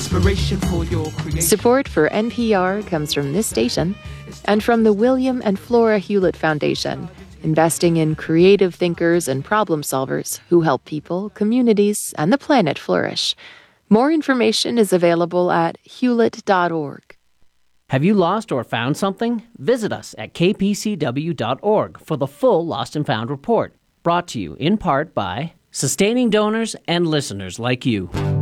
inspiration for your creation. Support for NPR comes from this station and from the William and Flora Hewlett Foundation, investing in creative thinkers and problem solvers who help people, communities, and the planet flourish. More information is available at hewlett.org. Have you lost or found something? Visit us at kpcw.org for the full Lost and Found report, brought to you in part by sustaining donors and listeners like you.